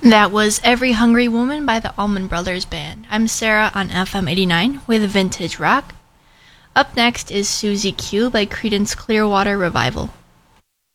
That was Every Hungry Woman by the Allman Brothers Band. I'm Sarah on FM 89 with Vintage Rock. Up next is Susie Q by Creedence Clearwater Revival.